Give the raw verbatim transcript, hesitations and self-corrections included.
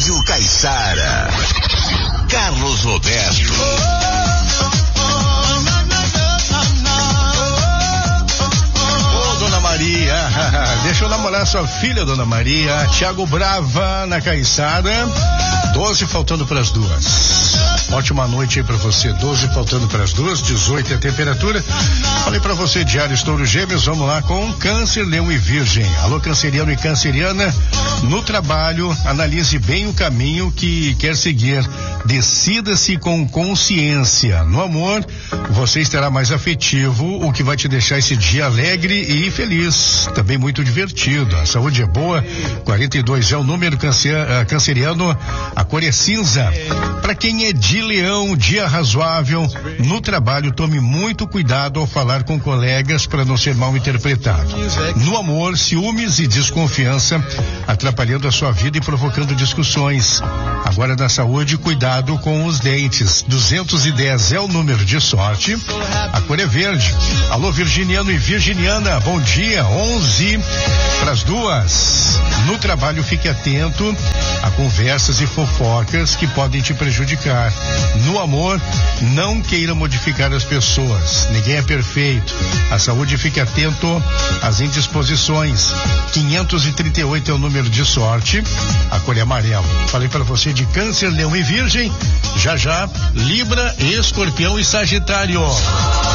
Rádio Caiçara. Carlos Roberto. Ô, Dona Maria, deixa eu namorar sua filha, Dona Maria. Thiago Brava na Caiçara. doze faltando para as duas. Ótima noite aí pra você. doze faltando para as duas, dezoito é a temperatura. Falei pra você, Diário Estouro Gêmeos, vamos lá com Câncer, Leão e Virgem. Alô, canceriano e canceriana. No trabalho, analise bem o caminho que quer seguir. Decida-se com consciência. No amor, você estará mais afetivo, o que vai te deixar esse dia alegre e feliz. Também muito divertido. A saúde é boa. quarenta e dois é o número cancer, uh, canceriano. A cor é cinza. Para quem é de Leão, dia razoável. No trabalho, tome muito cuidado ao falar com colegas para não ser mal interpretado. No amor, ciúmes e desconfiança atrapalhando a sua vida e provocando discussões. Agora, na saúde, cuidado com os dentes. duzentos e dez é o número de sorte. A cor é verde. Alô, virginiano e virginiana, bom dia. onze para as duas. No trabalho, fique atento a conversas e fofocas que podem te prejudicar. No amor, não queira modificar as pessoas. Ninguém é perfeito. A saúde, fique atento às indisposições. quinhentos e trinta e oito é o número de sorte. A cor é amarela. Falei para você de Câncer, Leão e Virgem. Já já, Libra, Escorpião e Sagitário.